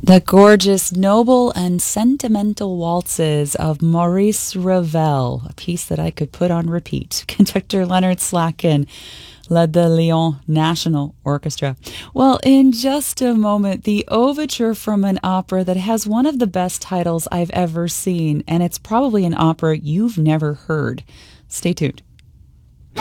The gorgeous, noble, and sentimental waltzes of Maurice Ravel, a piece that I could put on repeat. Conductor Leonard Slatkin led the Lyon National Orchestra. Well, in just a moment, the overture from an opera that has one of the best titles I've ever seen, and it's probably an opera you've never heard. Stay tuned.